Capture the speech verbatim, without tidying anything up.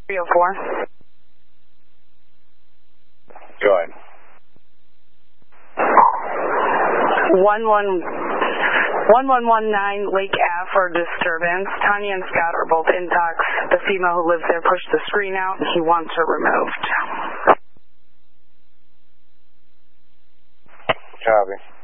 three oh four. Go ahead. One one one one one nine Lake Ave for disturbance. Tanya and Scott are both intox. The female who lives there pushed the screen out and he wants her removed. Copy.